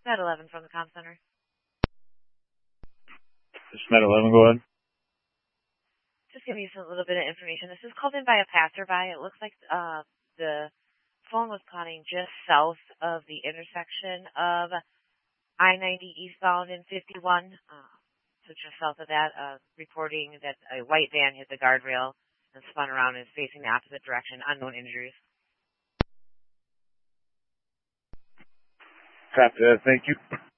Med 11 from the comm center. This is Med 11, go ahead. Just giving you a little bit of information. This is called in by a passerby. It looks like the phone was calling just south of the intersection of I-90 eastbound and 51. So just south of that, reporting that a white van hit the guardrail and spun around and is facing the opposite direction. Unknown injuries. Copy that. Thank you.